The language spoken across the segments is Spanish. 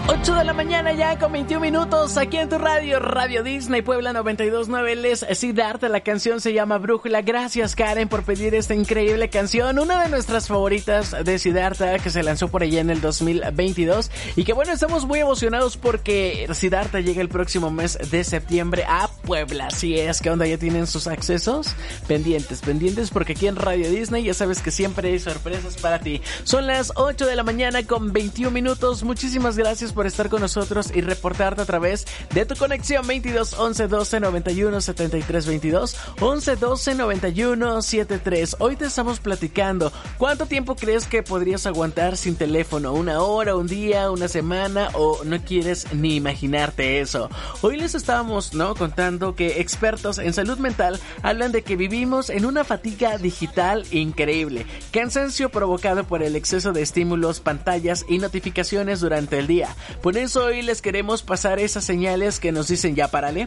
8 de la mañana ya con 21 minutos aquí en tu radio, Radio Disney Puebla 92.9. Él es Siddhartha, la canción se llama Brújula. Gracias Karen por pedir esta increíble canción, una de nuestras favoritas de Siddhartha que se lanzó por allá en el 2022 y que bueno, estamos muy emocionados porque Siddhartha llega el próximo mes de septiembre a Puebla. Así es, ¿qué onda? ¿Ya tienen sus accesos? Pendientes porque aquí en Radio Disney ya sabes que siempre hay sorpresas para ti. Son las 8 de la mañana con 21 minutos. Muchísimas gracias por estar con nosotros y reportarte a través de tu conexión 22 11 12 91 73 22 11 12 91 73. Hoy te estamos platicando ¿cuánto tiempo crees que podrías aguantar sin teléfono? ¿Una hora, un día, una semana o no quieres ni imaginarte eso? Hoy les estábamos contando que expertos en salud mental hablan de que vivimos en una fatiga digital increíble, cansancio provocado por el exceso de estímulos, pantallas y notificaciones durante el día. Por eso hoy les queremos pasar esas señales que nos dicen ya párale,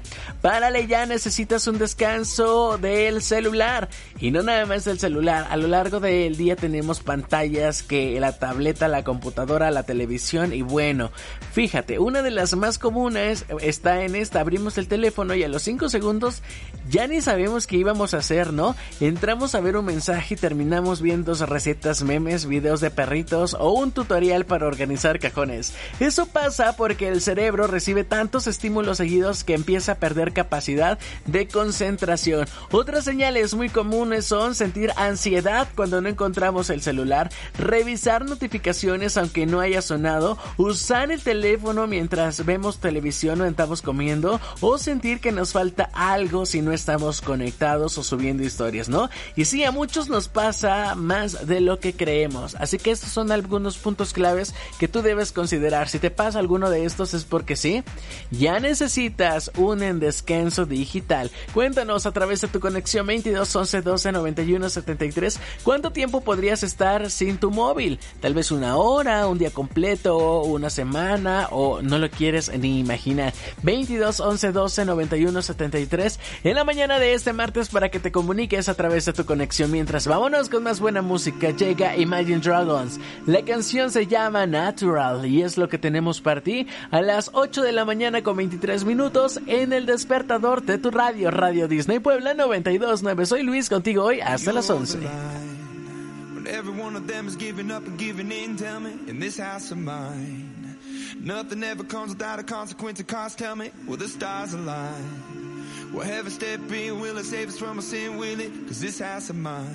ya necesitas un descanso del celular. Y no nada más del celular, a lo largo del día tenemos pantallas que la tableta, la computadora, la televisión y bueno, fíjate, una de las más comunes está en esta, abrimos el teléfono y a los 5 segundos ya ni sabemos qué íbamos a hacer, ¿no? Entramos a ver un mensaje y terminamos viendo recetas, memes, videos de perritos o un tutorial para organizar cajones. Eso pasa porque el cerebro recibe tantos estímulos seguidos que empieza a perder capacidad de concentración. Otras señales muy comunes son sentir ansiedad cuando no encontramos el celular, revisar notificaciones aunque no haya sonado, usar el teléfono mientras vemos televisión o estamos comiendo, o sentir que nos falta algo si no estamos conectados o subiendo historias, ¿no? Y sí, a muchos nos pasa más de lo que creemos, así que estos son algunos puntos claves que tú debes considerar. Si te pasa alguno de estos es porque sí, ya necesitas un descanso digital. Cuéntanos a través de tu conexión 22 11 12 91 73 cuánto tiempo podrías estar sin tu móvil, tal vez una hora, un día completo, una semana o no lo quieres ni imaginar. 22 11 12 91 73 en la mañana de este martes para que te comuniques a través de tu conexión. Mientras vámonos con más buena música, llega Imagine Dragons, la canción se llama Natural y es lo que tenemos para ti a las 8 de la mañana con 23 minutos en el despertador de tu radio, Radio Disney Puebla 92.9. Soy Luis, contigo hoy hasta las 11. Nothing ever comes without a consequence or cost. Tell me, will the stars align? Will heaven step in? Will it save us from our sin? Will it? 'Cause this house of mine